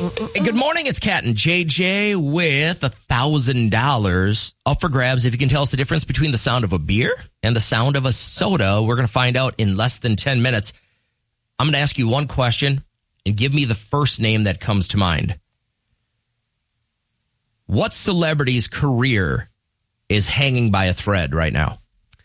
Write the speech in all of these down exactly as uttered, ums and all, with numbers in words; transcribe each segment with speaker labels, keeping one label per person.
Speaker 1: Hey, good morning. It's Kat and J J with one thousand dollars up for grabs. If you can tell us the difference between the sound of a beer and the sound of a soda, we're going to find out in less than ten minutes. I'm going to ask you one question and give me the first name that comes to mind. What celebrity's career is hanging by a thread right now?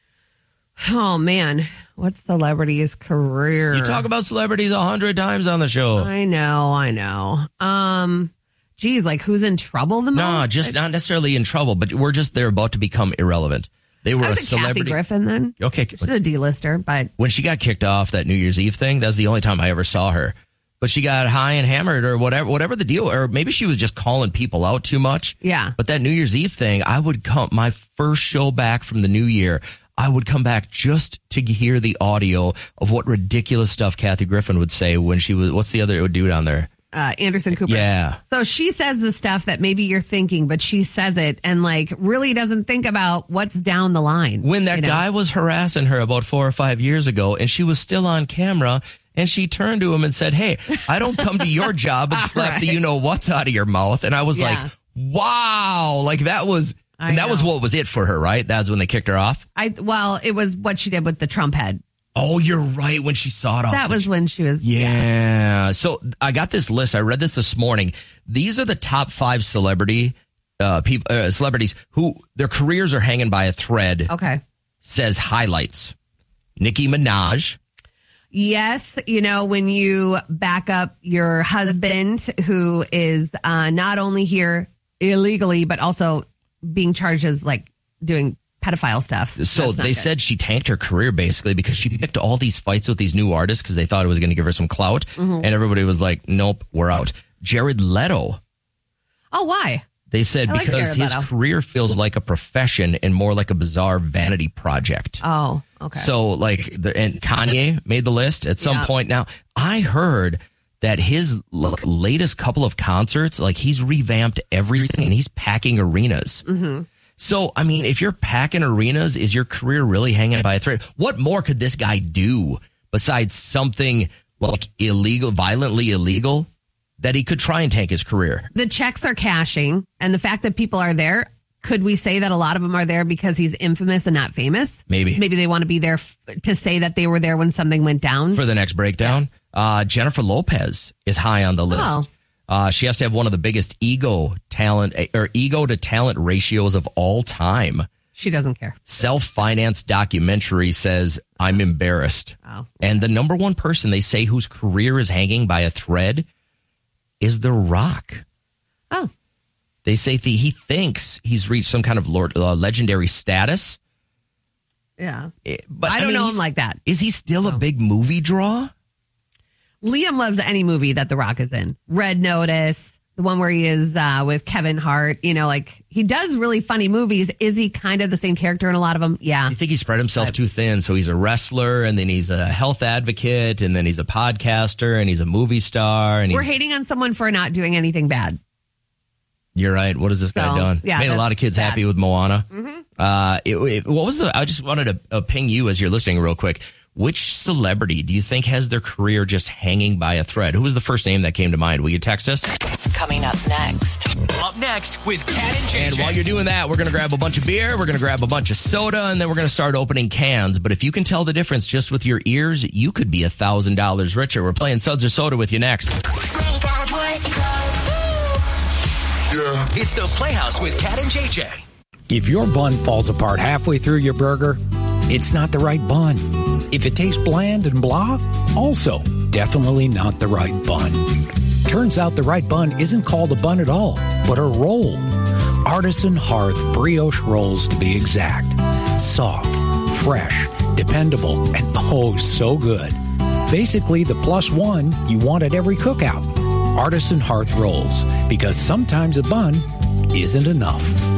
Speaker 2: Oh, man. What celebrity's career?
Speaker 1: You talk about celebrities a hundred times on the show.
Speaker 2: I know, I know. Um, geez, like who's in trouble the most?
Speaker 1: No, just not necessarily in trouble, but we're just, they're about to become irrelevant. They were
Speaker 2: I was
Speaker 1: a
Speaker 2: a
Speaker 1: celebrity.
Speaker 2: Kathy Griffin then.
Speaker 1: Okay.
Speaker 2: She's a D-lister, but.
Speaker 1: When she got kicked off that New Year's Eve thing, that was the only time I ever saw her. But she got high and hammered or whatever, whatever the deal, or maybe she was just calling people out too much.
Speaker 2: Yeah.
Speaker 1: But that New Year's Eve thing, I would come, my first show back from the new year, I would come back just to hear the audio of what ridiculous stuff Kathy Griffin would say when she was, what's the other dude on there?
Speaker 2: Uh, Anderson Cooper.
Speaker 1: Yeah.
Speaker 2: So she says the stuff that maybe you're thinking, but she says it and like really doesn't think about what's down the line.
Speaker 1: When that
Speaker 2: you know?
Speaker 1: guy was harassing her about four or five years ago and she was still on camera and she turned to him and said, hey, I don't come to your job and slap
Speaker 2: right.
Speaker 1: the you-know-what's out of your mouth. And I was
Speaker 2: Yeah.
Speaker 1: like, wow, like that was...
Speaker 2: I
Speaker 1: And that
Speaker 2: know.
Speaker 1: was what was it for her, right? That's when they kicked her off?
Speaker 2: I Well, it was what she did with the Trump head.
Speaker 1: Oh, you're right. When she saw it off.
Speaker 2: That was when she was.
Speaker 1: Yeah. yeah. So I got this list. I read this this morning. These are the top five celebrity uh, people, uh, celebrities who their careers are hanging by a thread.
Speaker 2: Okay.
Speaker 1: Says highlights. Nicki Minaj.
Speaker 2: Yes, you know, when you back up your husband who is uh, not only here illegally, but also being charged as like doing pedophile stuff.
Speaker 1: So
Speaker 2: That's not
Speaker 1: they
Speaker 2: good.
Speaker 1: said she tanked her career basically because she picked all these fights with these new artists because they thought it was going to give her some clout.
Speaker 2: Mm-hmm.
Speaker 1: And everybody was like, nope, we're out. Jared Leto.
Speaker 2: Oh, why?
Speaker 1: They said
Speaker 2: I like
Speaker 1: because
Speaker 2: Jared
Speaker 1: his
Speaker 2: Leto.
Speaker 1: career feels like a profession and more like a bizarre vanity project.
Speaker 2: Oh, okay.
Speaker 1: So like, the, and Kanye made the list at some
Speaker 2: Yeah.
Speaker 1: point. Now, I heard that his l- latest couple of concerts, like he's revamped everything and he's packing arenas.
Speaker 2: Mm-hmm.
Speaker 1: So, I mean, if you're packing arenas, is your career really hanging by a thread? What more could this guy do besides something like illegal, violently illegal, that he could try and tank his career?
Speaker 2: The checks are cashing, and the fact that people are there, could we say that a lot of them are there because he's infamous and not famous?
Speaker 1: Maybe.
Speaker 2: Maybe they want to be there f- to say that they were there when something went down.
Speaker 1: For the next breakdown, uh, Jennifer Lopez is high on the list.
Speaker 2: Oh.
Speaker 1: Uh, she has to have one of the biggest ego talent or ego to talent ratios of all time.
Speaker 2: She doesn't care.
Speaker 1: Self-financed documentary says, I'm embarrassed.
Speaker 2: Oh.
Speaker 1: And the number one person they say whose career is hanging by a thread is The Rock.
Speaker 2: Oh.
Speaker 1: They say th- he thinks he's reached some kind of lord, uh, legendary status.
Speaker 2: Yeah.
Speaker 1: Eh, But
Speaker 2: I don't
Speaker 1: mean,
Speaker 2: know him
Speaker 1: he's-
Speaker 2: like that.
Speaker 1: Is he still a big movie draw?
Speaker 2: Liam loves any movie that The Rock is in. Red Notice, the one where he is uh, with Kevin Hart. You know, like he does really funny movies. Is he kind of the same character in a lot of them? Yeah.
Speaker 1: I think he spread himself too thin. So he's a wrestler, and then he's a health advocate, and then he's a podcaster, and he's a movie star. And he's,
Speaker 2: We're hating on someone for not doing anything bad.
Speaker 1: You're right. What has this guy
Speaker 2: So,
Speaker 1: done?
Speaker 2: yeah,
Speaker 1: Made a
Speaker 2: that's
Speaker 1: lot of kids
Speaker 2: bad.
Speaker 1: happy with Moana. Mm-hmm. Uh, it, it- what was the? I just wanted to uh, ping you as you're listening real quick. Which celebrity do you think has their career just hanging by a thread? Who was the first name that came to mind? Will you text us?
Speaker 3: Coming up next.
Speaker 4: Up next with Kat and J J.
Speaker 1: And while you're doing that, we're going to grab a bunch of beer, we're going to grab a bunch of soda, and then we're going to start opening cans. But if you can tell the difference just with your ears, you could be one thousand dollars richer. We're playing Suds or Soda with you next.
Speaker 4: It's the Playhouse with Kat and J J.
Speaker 5: If your bun falls apart halfway through your burger, it's not the right bun. If it tastes bland and blah, also definitely not the right bun. Turns out the right bun isn't called a bun at all, but a roll. Artisan Hearth brioche rolls to be exact. Soft, fresh, dependable, and oh, so good. Basically the plus one you want at every cookout. Artisan Hearth rolls, because sometimes a bun isn't enough.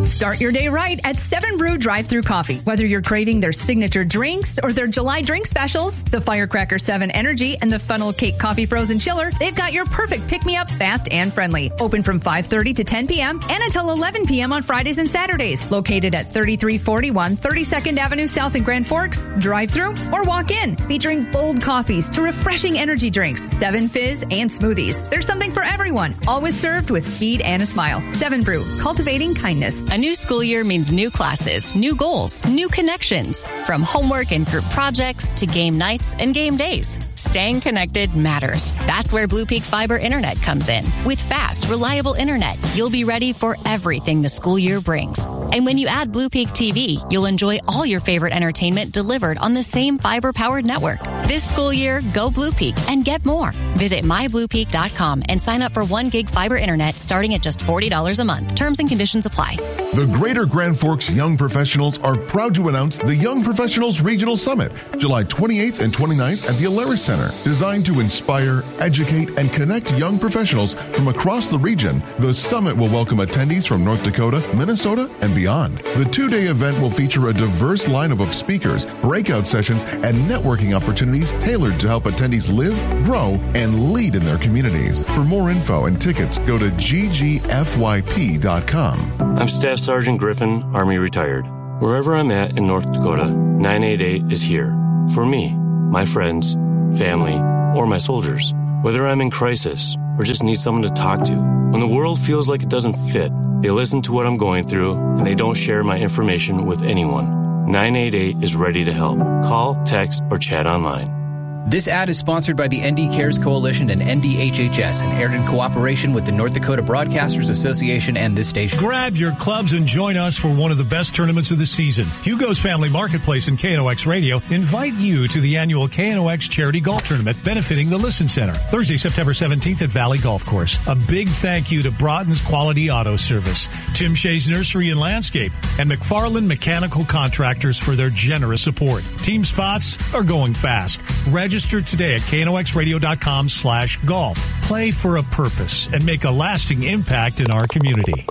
Speaker 6: Start your day right at Seven Brew Drive-Thru Coffee. Whether you're craving their signature drinks or their July drink specials, the Firecracker seven Energy and the Funnel Cake Coffee Frozen Chiller, they've got your perfect pick-me-up, fast and friendly. Open from five thirty to ten p.m. and until eleven p.m. on Fridays and Saturdays. Located at thirty-three forty-one thirty-second Avenue South in Grand Forks. Drive-thru or walk in. Featuring bold coffees to refreshing energy drinks, Seven Fizz, and smoothies. There's something for everyone. Always served with speed and a smile. Seven Brew, cultivating kindness.
Speaker 3: A new school year means new classes, new goals, new connections. From homework and group projects to game nights and game days. Staying connected matters. That's where Blue Peak Fiber Internet comes in. With fast, reliable internet, you'll be ready for everything the school year brings. And when you add Blue Peak T V, you'll enjoy all your favorite entertainment delivered on the same fiber-powered network. This school year, go Blue Peak and get more. Visit my blue peak dot com and sign up for one gig fiber internet starting at just forty dollars a month. Terms and conditions apply.
Speaker 7: The Greater Grand Forks Young Professionals are proud to announce the Young Professionals Regional Summit, July twenty-eighth and twenty-ninth at the Alaris Center. Designed to inspire, educate, and connect young professionals from across the region, the summit will welcome attendees from North Dakota, Minnesota, and beyond. The two-day event will feature a diverse lineup of speakers, breakout sessions, and networking opportunities tailored to help attendees live, grow, and lead in their communities. For more info and tickets, go to g g f y p dot com.
Speaker 8: I'm Staff Sergeant Griffin, Army retired. Wherever I'm at in North Dakota, nine eight eight is here. For me, my friends, family, or my soldiers. Whether I'm in crisis or just need someone to talk to. When the world feels like it doesn't fit, they listen to what I'm going through and they don't share my information with anyone. nine eight eight is ready to help. Call, text, or chat online.
Speaker 9: This ad is sponsored by the N D Cares Coalition and N D H H S and aired in cooperation with the North Dakota Broadcasters Association and this station.
Speaker 10: Grab your clubs and join us for one of the best tournaments of the season. Hugo's Family Marketplace and K N O X Radio invite you to the annual K N O X Charity Golf Tournament benefiting the Listen Center. Thursday, September seventeenth at Valley Golf Course. A big thank you to Broughton's Quality Auto Service, Tim Shea's Nursery and Landscape, and McFarland Mechanical Contractors for their generous support. Team spots are going fast. Register today at K N O X radio dot com slash golf. Play for a purpose and make a lasting impact in our community.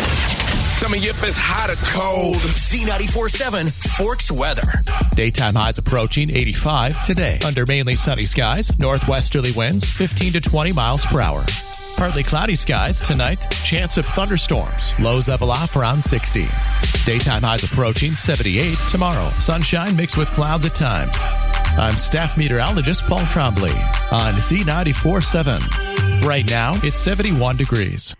Speaker 4: Coming up is hot or cold. Z ninety-four point seven Forks weather.
Speaker 11: Daytime highs approaching eighty-five today. Under mainly sunny skies, northwesterly winds fifteen to twenty miles per hour. Partly cloudy skies tonight, chance of thunderstorms. Lows level off around sixty. Daytime highs approaching seventy-eight tomorrow. Sunshine mixed with clouds at times. I'm staff meteorologist Paul Trombley on Z ninety-four point seven. Right now, it's seventy-one degrees.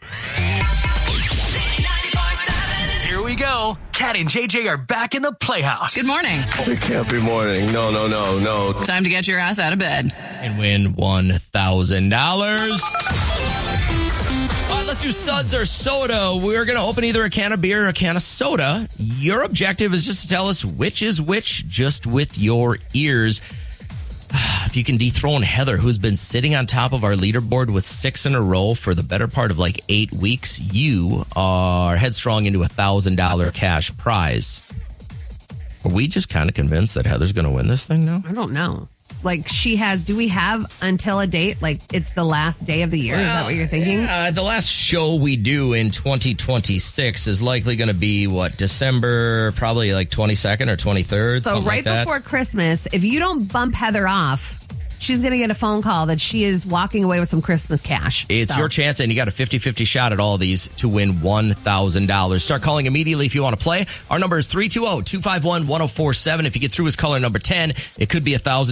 Speaker 4: Here we go. Cat and J J are back in the Playhouse.
Speaker 12: Good morning.
Speaker 13: It can't be morning. No, no, no, no.
Speaker 12: Time to get your ass out of bed.
Speaker 1: And win one thousand dollars. Let's do suds or soda. We're going to open either a can of beer or a can of soda. Your objective is just to tell us which is which, just with your ears. If you can dethrone Heather, who's been sitting on top of our leaderboard with six in a row for the better part of like eight weeks, you are headstrong into a one thousand dollars cash prize. Are we just kind of convinced that Heather's going to win this thing now?
Speaker 2: I don't know. Like she has, do we have until a date? Like it's the last day of the year? Well, is that what you're thinking?
Speaker 1: Yeah, the last show we do in twenty twenty-six is likely going to be, what, December, probably like twenty-second or twenty-third?
Speaker 2: So right
Speaker 1: like
Speaker 2: before Christmas, if you don't bump Heather off, she's going to get a phone call that she is walking away with some Christmas cash.
Speaker 1: It's
Speaker 2: so.
Speaker 1: your chance, and you got a fifty-fifty shot at all of these to win one thousand dollars. Start calling immediately if you want to play. Our number is three two zero, two five one, one zero four seven. If you get through as caller number ten, it could be a one thousand dollars.